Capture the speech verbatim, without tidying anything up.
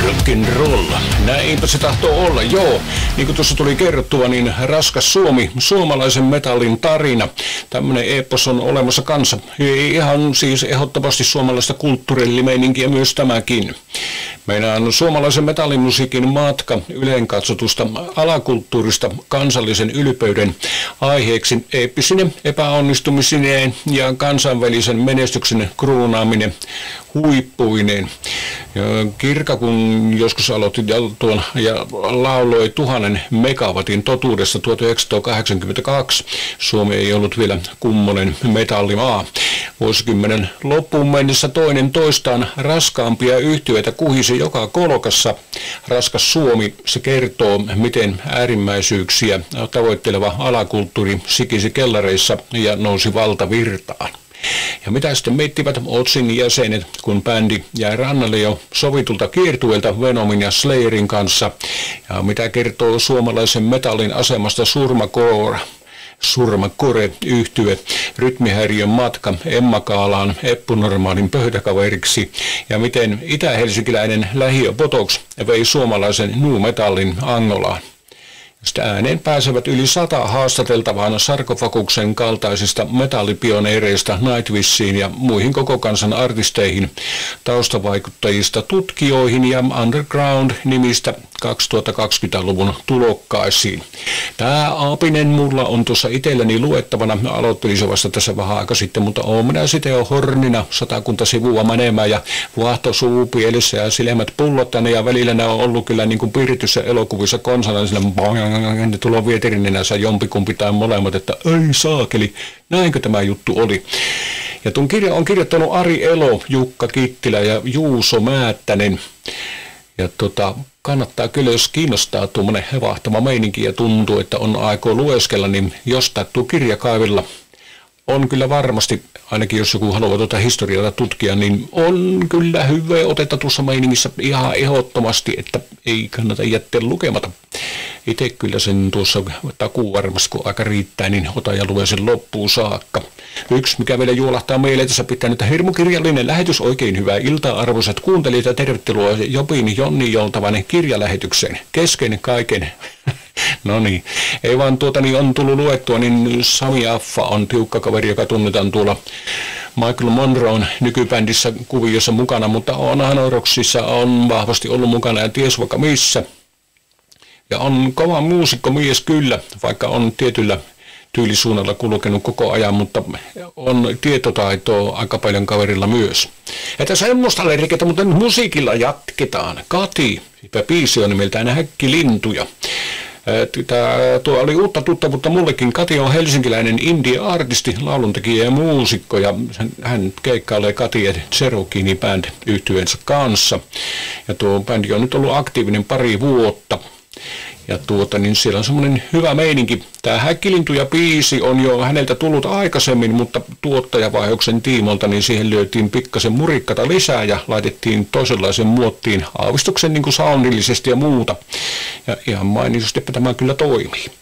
rock'n'roll. Näinpä se tahtoo olla, joo. Niin kuin tuossa tuli kerrottua, niin Raskas Suomi, suomalaisen metallin tarina. Tämmönen epos on olemassa kanssa. Ihan siis ehdottomasti suomalaista kulttuurillimeininkiä myös tämäkin. Meidän suomalaisen metallimusiikin matka ylenkatsotusta alakulttuurista kansallisen ylpeyden aiheeksi eeppisine epäonnistumisineen ja kansainvälisen menestyksen kruunaaminen huippuineen. Kirka, kun joskus aloitti tuon ja lauloi tuhannen megawatin totuudessa tuhatyhdeksänsataakahdeksankymmentäkaksi, Suomi ei ollut vielä kummonen metallimaa. Vuosikymmenen loppuun mennessä toinen toistaan raskaampia yhtyeitä kuhisi joka kolkassa. Raskas Suomi, se kertoo, miten äärimmäisyyksiä tavoitteleva alakulttuuri sikisi kellareissa ja nousi valtavirtaan. Ja mitä sitten miettivät Otsin jäsenet, kun bändi jäi rannalle jo sovitulta kiertueelta Venomin ja Slayerin kanssa? Ja mitä kertoo suomalaisen metallin asemasta Surmakora? Surmakore-yhtye, rytmihäiriön matka Emma Kaalaan Eppunormaalin pöydäkaveriksi ja miten itä-helsinkiläinen lähiö Botox vei suomalaisen nu-metallin Angolaan. Sitten ääneen pääsevät yli sata haastateltavaan sarkofaguksen kaltaisista metallipioneereista Nightwishiin ja muihin koko kansan artisteihin, taustavaikuttajista tutkijoihin ja underground-nimistä kaksituhattakaksikymmentäluvun tulokkaisiin. Tämä aapinen mulla on tuossa itselläni luettavana. Aloittelin se vasta tässä vähän aika sitten, mutta oon minä sitten jo hornina satakunta sivua menemään ja vaahto suu pielessä ja silmät pullottane ja välillä nämä on ollut kyllä niin kuin Pirtyssä elokuvissa konsana sillä ne tullaan vieterinenänsä jompikumpi tai molemmat, että ei saakeli, näinkö tämä juttu oli. Ja tuon kirja on kirjoittanut Ari Elo, Jukka Kittilä ja Juuso Määttänen. Ja tota, kannattaa kyllä, jos kiinnostaa tuommoinen hevahtava meininki ja tuntuu, että on aikoo lueskella, niin jostain tuo kirjakaivilla on kyllä varmasti, ainakin jos joku haluaa tuota historiaa tutkia, niin on kyllä hyvää otetta tuossa meiningissä ihan ehdottomasti, että ei kannata jättää lukematta. Itse kyllä sen tuossa takuu varmasti, kun aika riittää, niin ota ja lue sen loppuun saakka. Yksi, mikä vielä juolahtaa meille, tässä pitää nyt hirmukirjallinen lähetys, oikein hyvää iltaa arvoisat kuuntelijat ja tervetuloa Jopin Jonni Joltavan kirjalähetykseen. Kesken kaiken. No niin, ei vaan tuota niin on tullut luettua, niin Sami Affa on tiukka kaveri, joka tunnetaan tuolla Michael Monroen nykybändissä kuviossa mukana, mutta onhan Oroksissa on vahvasti ollut mukana ja ties vaikka missä. Ja on kova muusikko mies kyllä, vaikka on tietyllä tyylisuunnalla kulkenut koko ajan, mutta on tietotaitoa aika paljon kaverilla myös. Että semmoista leiriketä, mutta musiikilla jatketaan. Kati, biisi on nimeltään Häkkilintuja. Tämä, tuo oli uutta tuttavuutta mullekin. Kati on helsinkiläinen indie-artisti, lauluntekijä ja muusikko, ja hän keikkailee Kati ja Cherokee Band yhtyeensä kanssa. Ja tuo bändi on nyt ollut aktiivinen pari vuotta. Ja tuota, niin siellä on semmoinen hyvä meininki. Tämä Häkkilintuja biisi on jo häneltä tullut aikaisemmin, mutta tuottajavaihoksen tiimolta niin siihen löytiin pikkasen murikkata lisää ja laitettiin toisenlaisen muottiin aavistuksen niin kuin soundillisesti ja muuta. Ja ihan mainitusti tämä kyllä toimii.